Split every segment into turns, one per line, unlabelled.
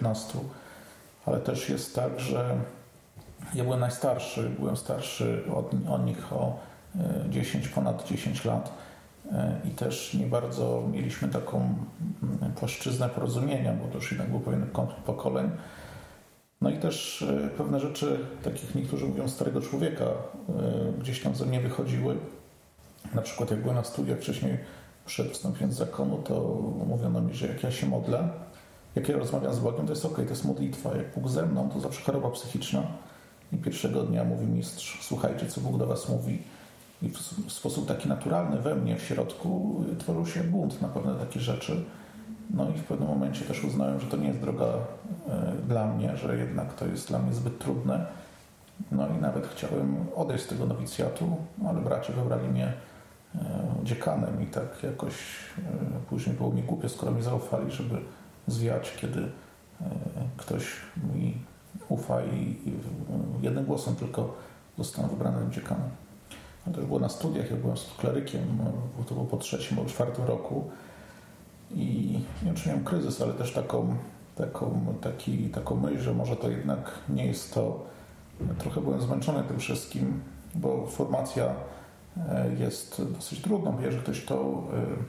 19, ale też jest tak, że ja byłem starszy od nich o ponad 10 lat i też nie bardzo mieliśmy taką płaszczyznę porozumienia, bo to już jednak był pewien konflikt pokoleń. No i też pewne rzeczy, tak jak niektórzy mówią, starego człowieka gdzieś tam ze mnie wychodziły. Na przykład jak byłem na studiach wcześniej, przed wstąpieniem z zakonu, to mówiono mi, że jak ja się modlę, jak ja rozmawiam z Bogiem, to jest okej, to jest modlitwa. Jak Bóg ze mną, to zawsze choroba psychiczna. I pierwszego dnia mówi mistrz, słuchajcie, co Bóg do was mówi. I w sposób taki naturalny we mnie, w środku, tworzył się bunt na pewne takie rzeczy. No i w pewnym momencie też uznałem, że to nie jest droga dla mnie, że jednak to jest dla mnie zbyt trudne. No i nawet chciałem odejść z tego nowicjatu, ale bracia wybrali mnie dziekanem i tak jakoś później było mi głupio, skoro mi zaufali, żeby zwiać, kiedy ktoś mi ufa i jednym głosem tylko zostanę wybranym dziekanem. Ale to już było na studiach, ja byłem klerykiem, to było po 3. albo 4. roku i nie wiem, czy miałem kryzys, ale też taką myśl, że może to jednak nie jest to. Trochę byłem zmęczony tym wszystkim, bo formacja jest dosyć trudną, bo jeżeli ktoś to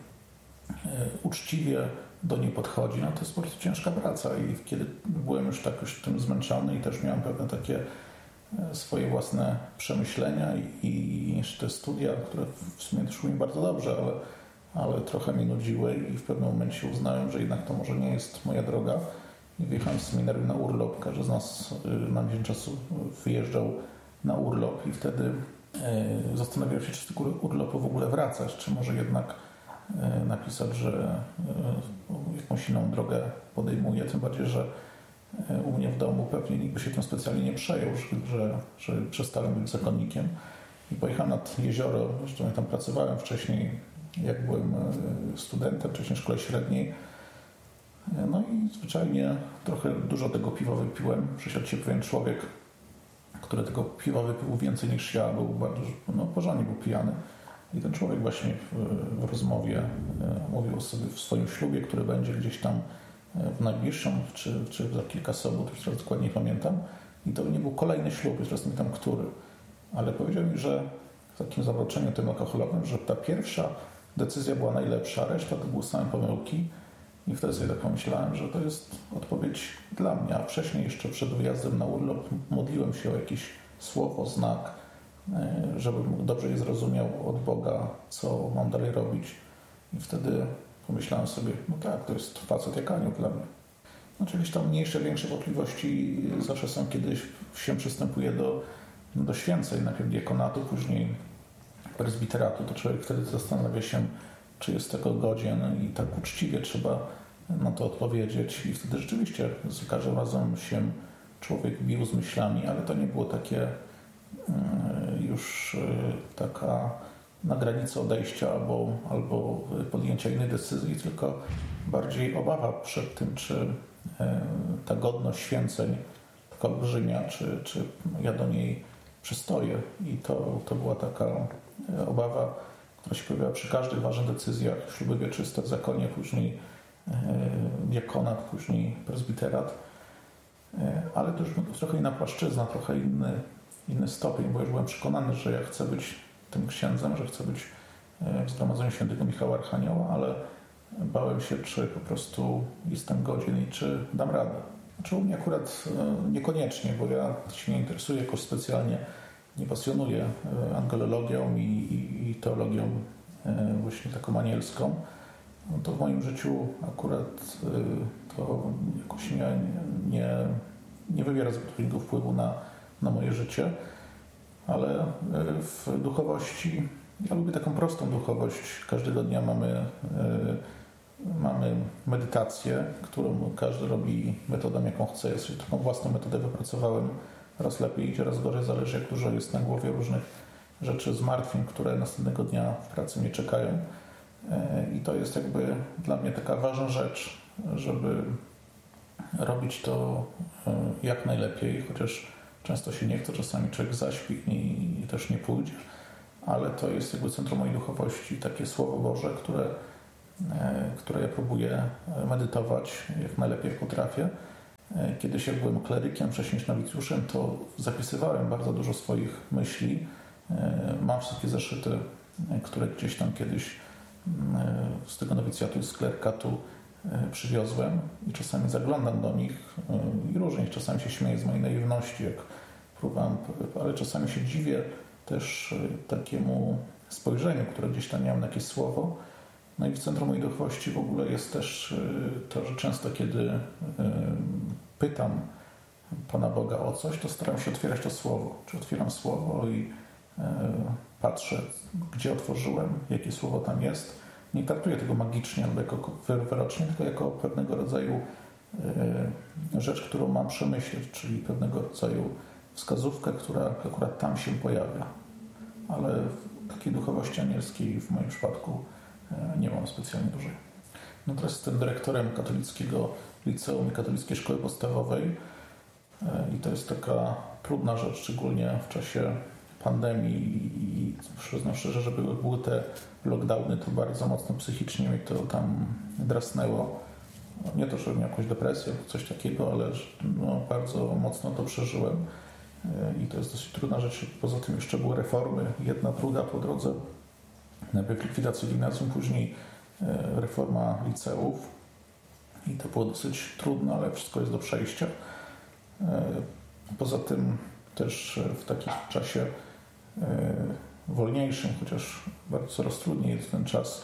uczciwie do niej podchodzi, no to jest po prostu ciężka praca i kiedy byłem już tym zmęczony i też miałem pewne takie swoje własne przemyślenia i jeszcze te studia, które w sumie szły mi bardzo dobrze, ale trochę mnie nudziły i w pewnym momencie uznałem, że jednak to może nie jest moja droga i wyjechałem z seminarium na urlop. Każdy z nas na miesiąc czasu wyjeżdżał na urlop i wtedy zastanawiałem się, czy z tego urlopu w ogóle wracać, czy może jednak napisać, że jakąś inną drogę podejmuję, tym bardziej, że u mnie w domu pewnie nikt by się tym specjalnie nie przejął, że przestałem być zakonnikiem i pojechałem nad jezioro, zresztą ja tam pracowałem wcześniej, jak byłem studentem, wcześniej w szkole średniej. No i zwyczajnie trochę dużo tego piwa wypiłem. Przysiadł się pewien człowiek, który tego piwa wypił więcej niż ja, był bardzo, porządnie był pijany. I ten człowiek właśnie w rozmowie mówił sobie w swoim ślubie, który będzie gdzieś tam w najbliższą, czy za kilka sobot, już teraz dokładnie nie pamiętam. I to nie był kolejny ślub, już teraz nie pamiętam który. Ale powiedział mi, że w takim zawroczeniu tym alkoholowym, że ta pierwsza decyzja była najlepsza, reszta to były same pomyłki. I wtedy sobie tak pomyślałem, że to jest odpowiedź dla mnie. A wcześniej jeszcze przed wyjazdem na urlop modliłem się o jakieś słowo, znak, żebym dobrze je zrozumiał od Boga, co mam dalej robić. I wtedy pomyślałem sobie, no tak, to jest facet jak anioł dla mnie. Oczywiście tam mniejsze, większe wątpliwości zawsze są, kiedy się przystępuje do święceń, najpierw diakonatu, później prezbiteratu. To człowiek wtedy zastanawia się, czy jest tego godzien i tak uczciwie trzeba na to odpowiedzieć. I wtedy rzeczywiście za każdym razem się człowiek bił z myślami, ale to nie było takie już taka na granicy odejścia albo podjęcia innej decyzji, tylko bardziej obawa przed tym, czy ta godność święceń, taka olbrzymia, czy ja do niej przystoję. I to była taka obawa, która się pojawiała przy każdych ważnych decyzjach, śluby wieczyste w zakonie, później diakonat, później prezbiterat, ale to już trochę inna płaszczyzna, trochę inny stopień, bo już byłem przekonany, że ja chcę być tym księdzem, że chcę być w Zgromadzeniu Świętego Michała Archanioła, ale bałem się, czy po prostu jestem godzien i czy dam radę. Znaczy u mnie akurat niekoniecznie, bo ja się nie interesuję jakoś specjalnie, nie pasjonuję angelologią i teologią właśnie taką anielską. No to w moim życiu akurat to jakoś nie wywiera zbyt dużego wpływu na moje życie, ale w duchowości, ja lubię taką prostą duchowość. Każdego dnia mamy medytację, którą każdy robi metodą, jaką chce. Ja sobie taką własną metodę wypracowałem. Raz lepiej idzie, raz gorzej, zależy jak dużo jest na głowie różnych rzeczy, zmartwień, które następnego dnia w pracy mnie czekają. I to jest jakby dla mnie taka ważna rzecz, żeby robić to jak najlepiej, chociaż często się nie chce, czasami człowiek zaśpi i też nie pójdzie, ale to jest jakby centrum mojej duchowości, takie Słowo Boże, które ja próbuję medytować jak najlepiej potrafię. Kiedyś jak byłem klerykiem, wcześniej nowicjuszem, to zapisywałem bardzo dużo swoich myśli. Mam wszystkie zeszyty, które gdzieś tam kiedyś z tego nowicjatu i z klerykatu przywiozłem i czasami zaglądam do nich i różnie, czasami się śmieję z mojej naiwności, jak próbowałem, ale czasami się dziwię też takiemu spojrzeniu, które gdzieś tam miałem na jakieś słowo. No i w centrum mojej duchowości w ogóle jest też to, że często kiedy pytam Pana Boga o coś, to staram się otwierać to słowo. Czy otwieram słowo i patrzę, gdzie otworzyłem, jakie słowo tam jest. Nie traktuję tego magicznie albo jako wyrocznie, tylko jako pewnego rodzaju rzecz, którą mam przemyśleć, czyli pewnego rodzaju wskazówkę, która akurat tam się pojawia. Ale takiej duchowości anielskiej w moim przypadku nie mam specjalnie dużej. No teraz jestem dyrektorem katolickiego liceum i katolickiej szkoły podstawowej i to jest taka trudna rzecz, szczególnie w czasie pandemii i przyznam szczerze, że były te lockdowny, to bardzo mocno psychicznie mi to tam drasnęło. Nie to, że miałem jakąś depresję, coś takiego, ale no, bardzo mocno to przeżyłem i to jest dosyć trudna rzecz. Poza tym jeszcze były reformy, jedna, druga po drodze. Najpierw likwidacja gimnazjum, później reforma liceów i to było dosyć trudne, ale wszystko jest do przejścia. Poza tym też w takim czasie wolniejszym, chociaż bardzo coraz trudniej jest ten czas,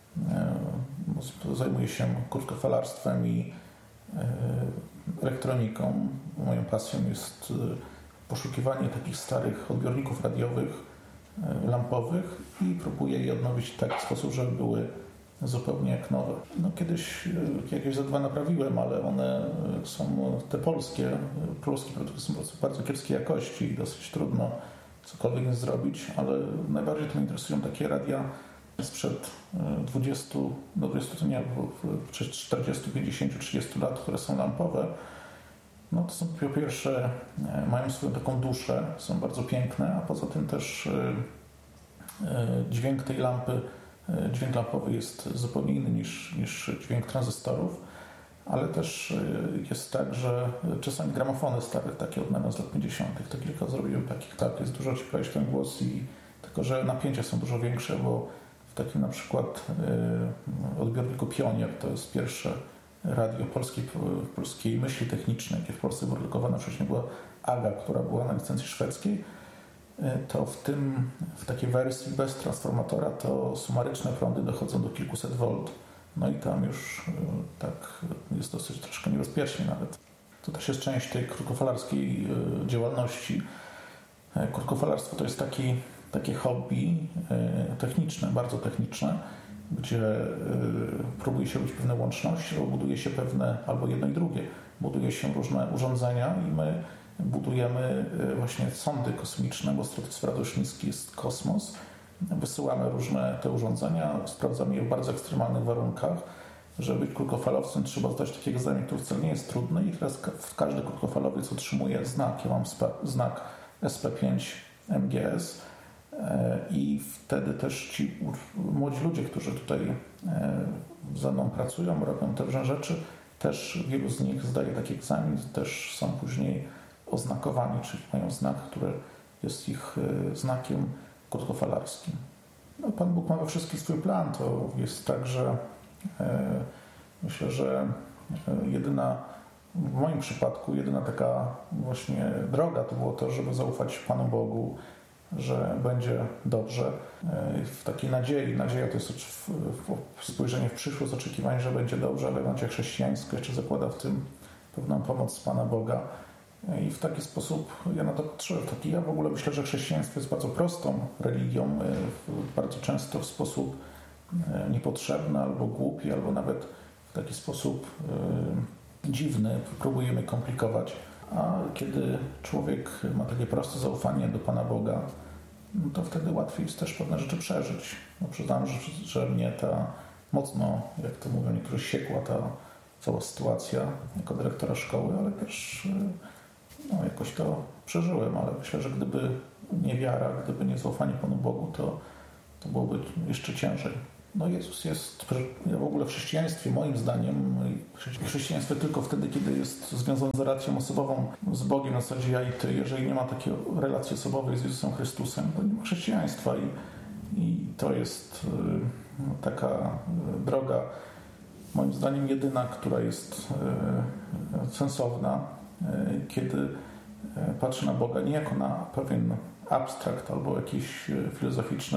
zajmuję się krótkofalarstwem i elektroniką. Moją pasją jest poszukiwanie takich starych odbiorników radiowych, lampowych i próbuję je odnowić w taki sposób, żeby były zupełnie jak nowe. No kiedyś jakieś za dwa naprawiłem, ale one są te polskie produkty są po prostu bardzo kiepskiej jakości i dosyć trudno cokolwiek zrobić, ale najbardziej to mnie interesują takie radia sprzed 20, no 20 to nie, bo przed 40, 50, 30 lat, które są lampowe. No to są po pierwsze, mają swoją taką duszę, są bardzo piękne, a poza tym też dźwięk tej lampy, dźwięk lampowy jest zupełnie inny niż dźwięk tranzystorów, ale też jest tak, że czasami gramofony stare, takie odmienne z lat 50., to kilka zrobiłem takich, tak, jest dużo ciekawszy ten głos i tylko, że napięcia są dużo większe, bo w takim na przykład odbiorniku Pionier, to jest pierwsze radio polskiej myśli technicznej, jakie w Polsce było produkowane, wcześniej była AGA, która była na licencji szwedzkiej, to w takiej wersji bez transformatora to sumaryczne prądy dochodzą do kilkuset volt. No i tam już tak jest dosyć troszkę niebezpiecznie nawet. To też jest część tej krótkofalarskiej działalności. Krótkofalarstwo to jest takie hobby techniczne, bardzo techniczne, gdzie próbuje się robić pewne łączności, albo buduje się albo jedno i drugie. Buduje się różne urządzenia i my budujemy właśnie sondy kosmiczne, bo stratosfera to już niski jest kosmos. Wysyłamy różne te urządzenia, sprawdzamy je w bardzo ekstremalnych warunkach. Żeby być krótkofalowcem, trzeba zdać taki egzamin, który wcale nie jest trudny i teraz każdy krótkofalowiec otrzymuje znak. Ja mam znak SP5 MGS i wtedy też ci młodzi ludzie, którzy tutaj ze mną pracują, robią te różne rzeczy, też wielu z nich zdaje taki egzamin, też są później oznakowani, czyli mają znak, który jest ich znakiem krótkofalarskim. No, Pan Bóg ma we wszystkim swój plan. To jest tak, że myślę, że w moim przypadku jedyna taka właśnie droga to było to, żeby zaufać Panu Bogu, że będzie dobrze. W takiej nadziei. Nadzieja to jest spojrzenie w przyszłość, oczekiwanie, że będzie dobrze, ale Ewangelia chrześcijańska jeszcze zakłada w tym pewną pomoc Pana Boga. I w taki sposób ja na to patrzę. Ja w ogóle myślę, że chrześcijaństwo jest bardzo prostą religią, bardzo często w sposób niepotrzebny, albo głupi, albo nawet w taki sposób dziwny próbujemy komplikować. A kiedy człowiek ma takie proste zaufanie do Pana Boga, no to wtedy łatwiej jest też pewne rzeczy przeżyć. No przyznam, że mnie ta mocno, jak to mówią niektórzy, siekła ta cała sytuacja jako dyrektora szkoły, ale też jakoś to przeżyłem, ale myślę, że gdyby nie wiara, gdyby nie zaufanie Panu Bogu, to byłoby jeszcze ciężej. No Jezus jest w ogóle w chrześcijaństwie, moim zdaniem, chrześcijaństwo tylko wtedy, kiedy jest związane z relacją osobową z Bogiem na zasadzie ja i ty. Jeżeli nie ma takiej relacji osobowej z Jezusem Chrystusem, to nie ma chrześcijaństwa i to jest taka droga, moim zdaniem jedyna, która jest sensowna, kiedy patrzy na Boga nie jako na pewien abstrakt albo jakiś filozoficzny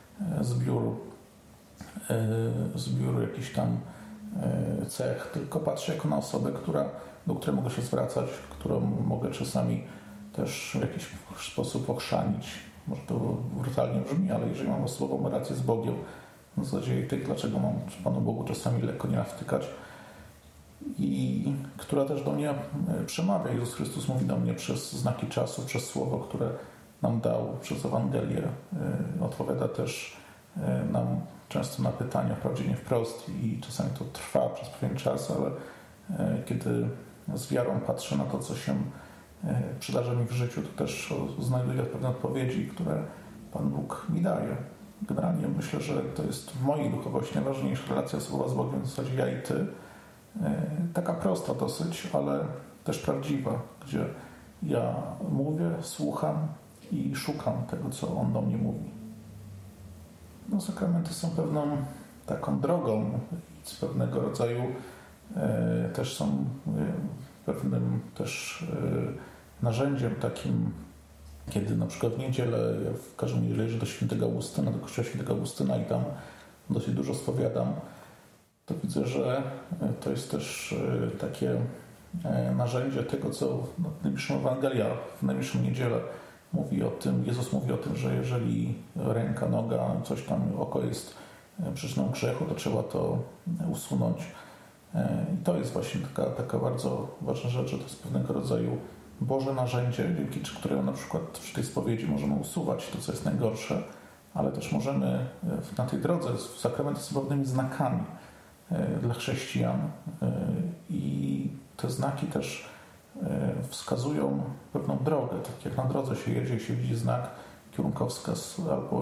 zbiór jakichś tam cech, tylko patrzę jako na osobę, do której mogę się zwracać, którą mogę czasami też w jakiś sposób ochrzanić. Może to brutalnie brzmi, ale jeżeli mam osobową relację z Bogiem, w zasadzie dlaczego mam Panu Bogu czasami lekko nie nawtykać, i która też do mnie przemawia. Jezus Chrystus mówi do mnie przez znaki czasu, przez słowo, które nam dał, przez Ewangelię. Odpowiada też nam często na pytania, wprawdzie nie wprost i czasami to trwa przez pewien czas, ale kiedy z wiarą patrzę na to, co się przydarza mi w życiu, to też znajduję pewne odpowiedzi, które Pan Bóg mi daje. Generalnie myślę, że to jest w mojej duchowości najważniejsza relacja słowa z Bogiem, w zasadzie ja i ty. Taka prosta dosyć, ale też prawdziwa, gdzie ja mówię, słucham i szukam tego, co On do mnie mówi. No, sakramenty są pewną taką drogą, z pewnego rodzaju też są pewnym też narzędziem takim, kiedy na przykład w niedzielę, ja w każdą niedzielę jeżdżę do Świętego Augustyna, do kościoła Świętego Augustyna i tam dosyć dużo spowiadam, to widzę, że to jest też takie narzędzie tego, co najbliższą Ewangelia, w najbliższą niedzielę mówi o tym, Jezus mówi o tym, że jeżeli ręka, noga, coś tam, oko jest przyczyną grzechu, to trzeba to usunąć. I to jest właśnie taka bardzo ważna rzecz, że to jest pewnego rodzaju Boże narzędzie, dzięki któremu na przykład przy tej spowiedzi możemy usuwać to, co jest najgorsze, ale też możemy na tej drodze, sakramenty są pewnymi znakami dla chrześcijan i te znaki też wskazują pewną drogę. Tak jak na drodze się jedzie i się widzi znak, kierunkowskaz albo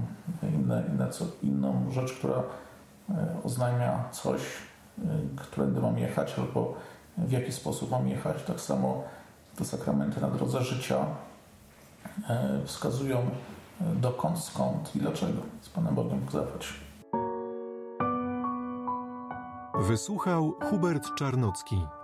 inną rzecz, która oznajmia coś, którędy mam jechać albo w jaki sposób mam jechać. Tak samo te sakramenty na drodze życia wskazują dokąd, skąd i dlaczego z Panem Bogiem zabrać.
Wysłuchał Hubert Czarnocki.